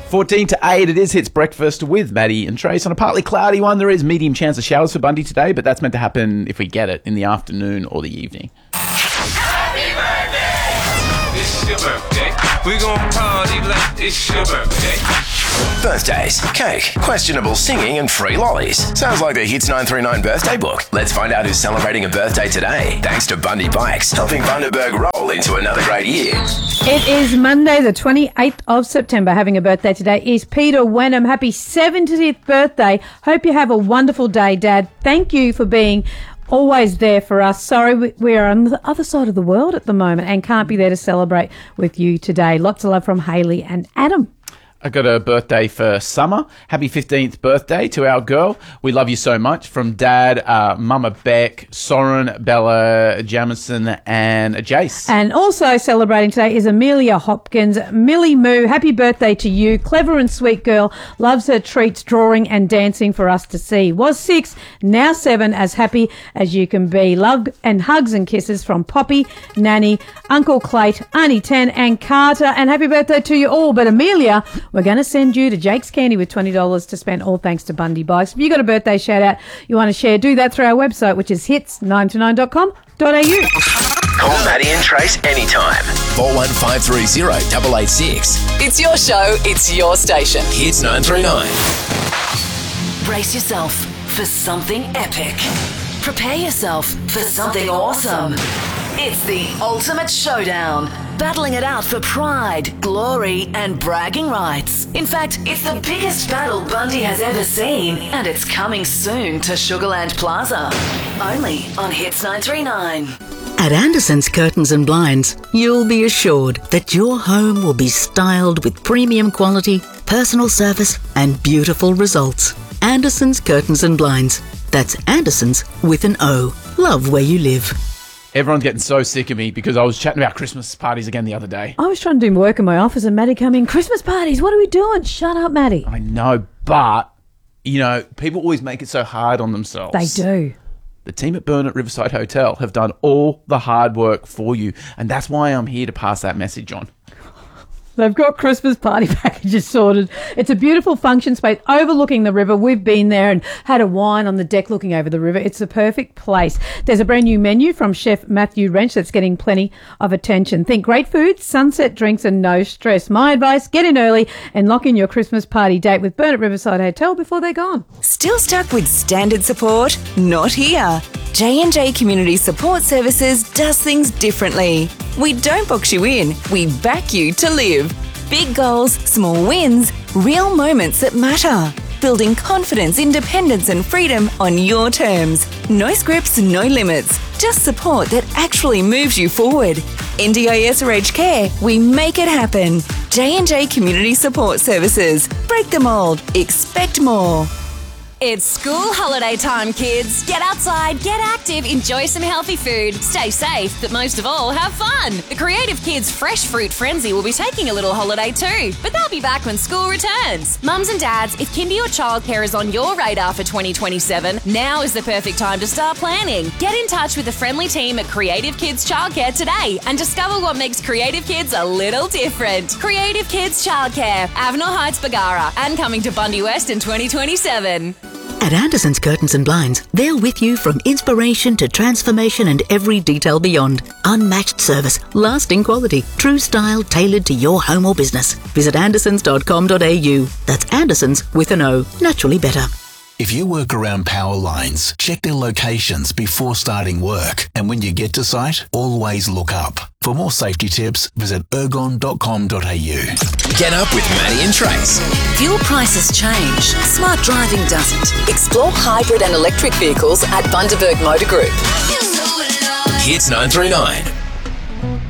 14 to 8, it is Hits Breakfast with Maddie and Trace. On a partly cloudy one, there is medium chance of showers for Bundy today, but that's meant to happen if we get it in the afternoon or the evening. Happy birthday! It's your birthday. We gon' party like it's your birthday. Birthdays, cake, questionable singing and free lollies. Sounds like the Hits 939 birthday book. Let's find out who's celebrating a birthday today. Thanks to Bundy Bikes, helping Bundaberg roll into another great year. It is Monday, the 28th of September. Having a birthday today is Peter Wenham. Happy 70th birthday. Hope you have a wonderful day, Dad. Thank you for being always there for us. Sorry, we are on the other side of the world at the moment and can't be there to celebrate with you today. Lots of love from Hayley and Adam. I got a birthday for Summer. Happy 15th birthday to our girl. We love you so much. From Dad, Mama Beck, Soren, Bella, Jamison and Jace. And also celebrating today is Amelia Hopkins. Millie Moo, happy birthday to you. Clever and sweet girl. Loves her treats, drawing and dancing for us to see. Was 6, now 7, as happy as you can be. Love and hugs and kisses from Poppy, Nanny, Uncle Clayt, Auntie 10 and Carter. And happy birthday to you all. But Amelia, we're going to send you to Jake's Candy with $20 to spend, all thanks to Bundy Bikes. If you've got a birthday shout out you want to share, do that through our website, which is hits929.com.au. Call Maddie and Trace anytime. 41530 886. It's your show, it's your station. Hits 939. Brace yourself for something epic. Prepare yourself for something awesome. It's the ultimate showdown, battling it out for pride, glory, and bragging rights. In fact, it's the biggest battle Bundy has ever seen, and it's coming soon to Sugarland Plaza. Only on Hits 939. At Anderson's Curtains and Blinds, you'll be assured that your home will be styled with premium quality, personal service, and beautiful results. Anderson's Curtains and Blinds. That's Anderson's with an O. Love where you live. Everyone's getting so sick of me because I was chatting about Christmas parties again the other day. I was trying to do work in my office and Maddie come in, Christmas parties, what are we doing? Shut up, Maddie. I know, but, you know, people always make it so hard on themselves. They do. The team at Burnett Riverside Hotel have done all the hard work for you, and that's why I'm here to pass that message on. They've got Christmas party packages sorted. It's a beautiful function space overlooking the river. We've been there and had a wine on the deck looking over the river. It's a perfect place. There's a brand new menu from Chef Matthew Wrench that's getting plenty of attention. Think great food, sunset drinks and no stress. My advice, get in early and lock in your Christmas party date with Burnett Riverside Hotel before they're gone. Still stuck with standard support? Not here. J&J Community Support Services does things differently. We don't box you in, we back you to live. Big goals, small wins, real moments that matter. Building confidence, independence and freedom on your terms. No scripts, no limits. Just support that actually moves you forward. NDIS or Aged Care, we make it happen. J&J Community Support Services. Break the mould. Expect more. It's school holiday time, kids. Get outside, get active, enjoy some healthy food, stay safe, but most of all, have fun. The Creative Kids Fresh Fruit Frenzy will be taking a little holiday too, but they'll be back when school returns. Mums and dads, if kindy or childcare is on your radar for 2027, now is the perfect time to start planning. Get in touch with the friendly team at Creative Kids Childcare today and discover what makes Creative Kids a little different. Creative Kids Childcare, Avenel Heights, Bargara, and coming to Bundy West in 2027. At Anderson's Curtains and Blinds, they're with you from inspiration to transformation and every detail beyond. Unmatched service, lasting quality, true style tailored to your home or business. Visit andersons.com.au. That's Andersons with an O. Naturally better. If you work around power lines, check their locations before starting work. And when you get to site, always look up. For more safety tips, visit ergon.com.au. Get up with Maddie and Trace. Fuel prices change. Smart driving doesn't. Explore hybrid and electric vehicles at Bundaberg Motor Group. Hits 939.